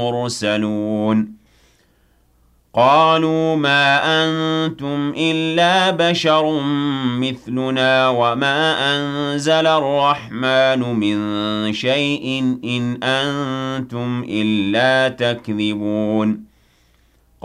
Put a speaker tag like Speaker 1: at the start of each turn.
Speaker 1: المرسلون قالوا ما أنتم إلا بشر مثلنا وما أنزل الرحمن من شيء إن أنتم إلا تكذبون